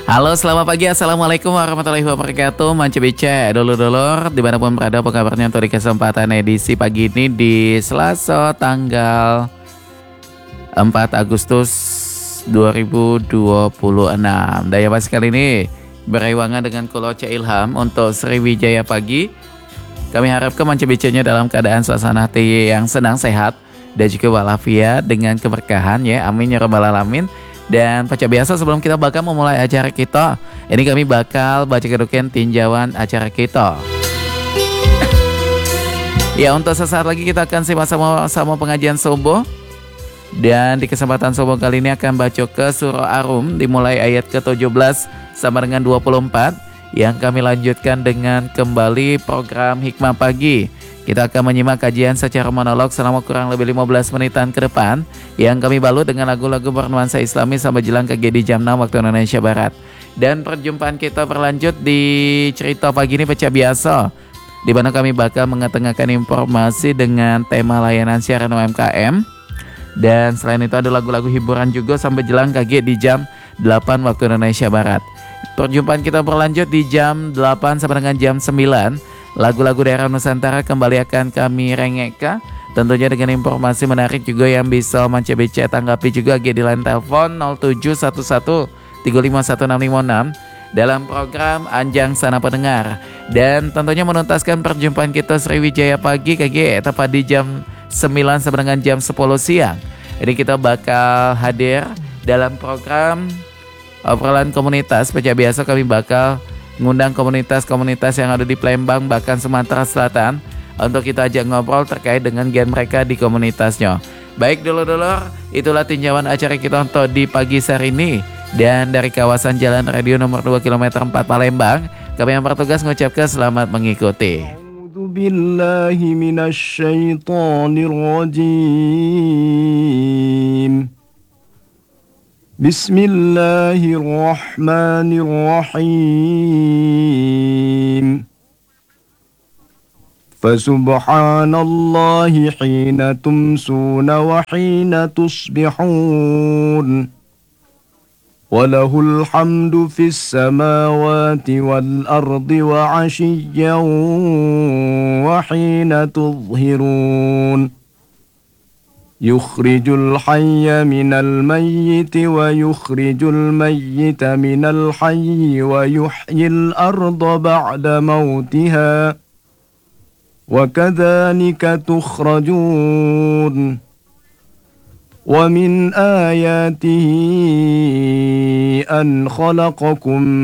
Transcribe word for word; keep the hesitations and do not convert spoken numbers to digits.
Halo, selamat pagi. Assalamualaikum warahmatullahi wabarakatuh. Manca Beca, dulur-dulur dimanapun berada, apa kabarnya untuk di kesempatan edisi pagi ini di Selasa tanggal empat Agustus dua ribu dua puluh enam. Daya pas kali ini berewangan dengan Kuloca Ilham untuk Sriwijaya pagi. Kami harapkan Manca Becanya dalam keadaan suasana hati yang senang, sehat, dan juga walafiat dengan keberkahan ya. Amin ya rabbal alamin. Dan baca biasa sebelum kita bakal memulai acara kita, ini kami bakal baca kedudukan tinjauan acara kita. Ya, untuk sesaat lagi kita akan simak sama-sama pengajian subuh. Dan di kesempatan subuh kali ini akan baca ke surah Ar-Rum dimulai ayat ke tujuh belas sama dengan dua puluh empat, yang kami lanjutkan dengan kembali program Hikmah Pagi. Kita akan menyimak kajian secara monolog selama kurang lebih lima belas menitan ke depan, yang kami balut dengan lagu-lagu bernuansa islami sampai jelang ke di jam enam waktu Indonesia Barat. Dan perjumpaan kita berlanjut di cerita pagi ini pecah biasa, di mana kami bakal mengetengahkan informasi dengan tema layanan siaran U M K M. Dan selain itu ada lagu-lagu hiburan juga sampai jelang ke di jam delapan waktu Indonesia Barat. Perjumpaan kita berlanjut di jam delapan sampai dengan jam sembilan. Lagu-lagu daerah Nusantara kembali akan kami rengeka, tentunya dengan informasi menarik juga yang bisa Manca Beca tanggapi juga di line telepon nol tujuh satu satu tiga lima satu enam lima enam dalam program Anjang Sana Pendengar. Dan tentunya menuntaskan perjumpaan kita Sriwijaya pagi K G tepat di jam sembilan sampai dengan jam sepuluh siang. Jadi kita bakal hadir dalam program obrolan komunitas. Seperti biasa kami bakal ngundang komunitas-komunitas yang ada di Palembang bahkan Sumatera Selatan untuk kita ajak ngobrol terkait dengan gen mereka di komunitasnya. Baik dulur-dulur, itulah tinjauan acara kita untuk di pagi hari ini. Dan dari kawasan Jalan Radio nomor dua kilometer empat Palembang, kami yang bertugas mengucapkan selamat mengikuti. A'udzubillahi minasyaitonirrajim. Bismillahirrahmanirrahim. Fasubhanallahi hina tumsuna wa hina tusbihun. Walahul hamdu fis samawati wal ardi wa 'ashiyyan wa hina tudhhirun. Yukhrijul hayya minal mayyiti wa yukhrijul mayyita minal hayyi wa yuhyil arda ba'da mautiha wa kadzalika tukhrajun. Wa min ayatihi an khalaqakum